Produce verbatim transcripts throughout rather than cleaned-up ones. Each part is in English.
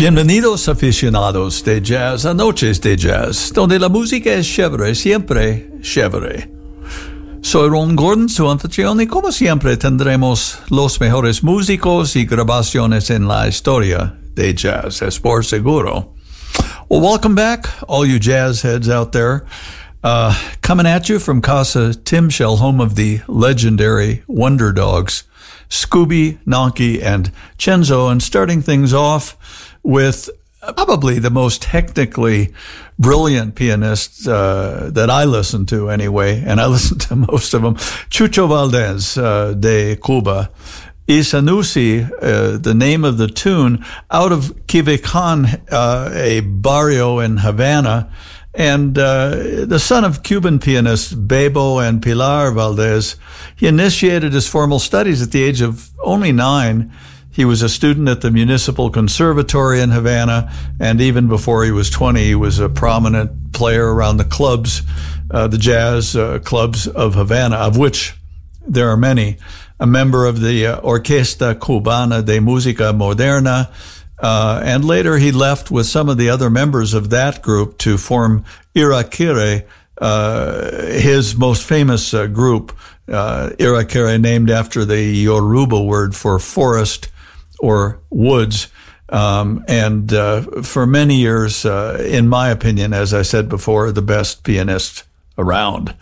Bienvenidos aficionados de jazz a Noches de Jazz, donde la música es chévere, siempre chévere. Soy Ron Gordon, su anfitrión, y como siempre tendremos los mejores músicos y grabaciones en la historia de jazz, es por seguro. Well, welcome back, all you jazz heads out there. Uh, coming at you from Casa Tim Shell, home of the legendary Wonder Dogs, Scooby, Nonky, and Chenzo, and starting things off with probably the most technically brilliant pianist uh, that I listen to anyway, and I listen to most of them, Chucho Valdés uh, de Cuba. Y Sanusi, uh, the name of the tune, out of Quivecan, uh, a barrio in Havana, and uh, the son of Cuban pianists Bebo and Pilar Valdés. He initiated his formal studies at the age of only nine. He was a student at the Municipal Conservatory in Havana, and even before he was twenty, he was a prominent player around the clubs, uh, the jazz uh, clubs of Havana, of which there are many. A member of the uh, Orquesta Cubana de Música Moderna, uh, and later he left with some of the other members of that group to form Irakere, uh, his most famous uh, group, uh, Irakere, named after the Yoruba word for forest or woods. Um, and uh, for many years, uh, in my opinion, as I said before, the best pianist around.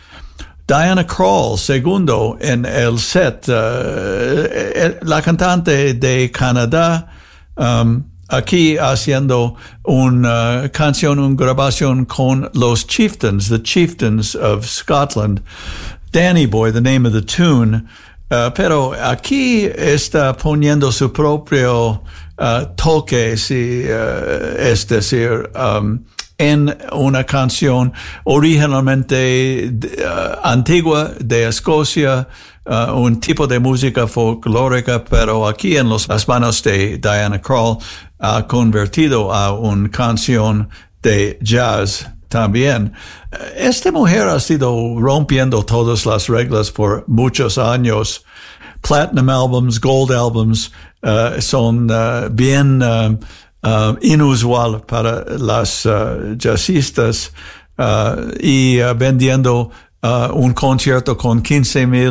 Diana Krall, segundo en el set, uh, la cantante de Canadá, um, aquí haciendo una canción, una grabación con los Chieftains, the Chieftains of Scotland. Danny Boy, the name of the tune, uh, pero aquí está poniendo su propio uh, toque, si uh, es decir, um, en una canción originalmente uh, antigua de Escocia, uh, un tipo de música folclórica, pero aquí en los, las manos de Diana Krall ha convertido a una canción de jazz también. Esta mujer ha sido rompiendo todas las reglas por muchos años. Platinum albums, gold albums, uh, son uh, bien uh, Uh, inusual para las uh, jazzistas uh, y uh, vendiendo uh, un concierto con quince mil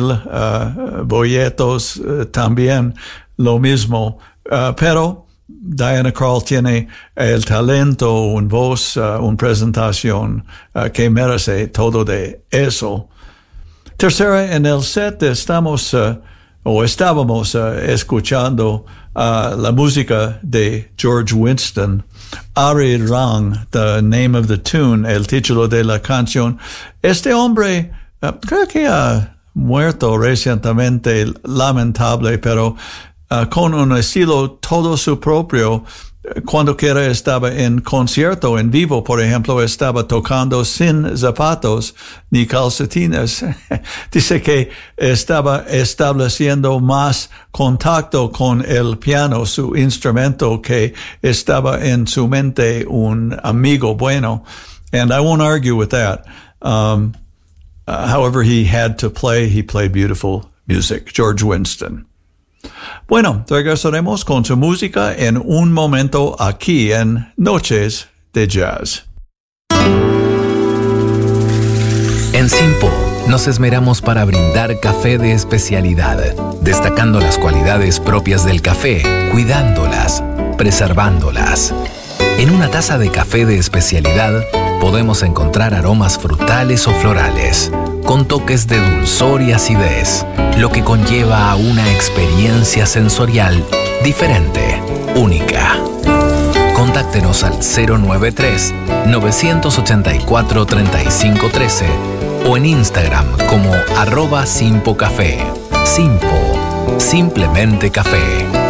uh, boletos uh, también lo mismo. Uh, pero Diana Krall tiene el talento, una voz, uh, una presentación uh, que merece todo de eso. Tercera en el set estamos uh, o estábamos uh, escuchando uh, la música de George Winston, Ari Rang, the name of the tune, el título de la canción. Este hombre uh, creo que ha muerto recientemente, lamentable, pero uh, con un estilo todo su propio. Cuando quiera estaba en concierto en vivo, por ejemplo, estaba tocando sin zapatos ni calcetines. Dice que estaba estableciendo más contacto con el piano, su instrumento, que estaba en su mente un amigo bueno. And I won't argue with that. Um, uh, however, he had to play. He played beautiful music. George Winston. Bueno, regresaremos con su música en un momento aquí en Noches de Jazz. En Simpo nos esmeramos para brindar café de especialidad, destacando las cualidades propias del café, cuidándolas, preservándolas. En una taza de café de especialidad podemos encontrar aromas frutales o florales, con toques de dulzor y acidez, lo que conlleva a una experiencia sensorial diferente, única. Contáctenos al cero nueve tres, nueve ocho cuatro, tres cinco uno tres o en Instagram como arroba Simpo Café. Simpo, simplemente café.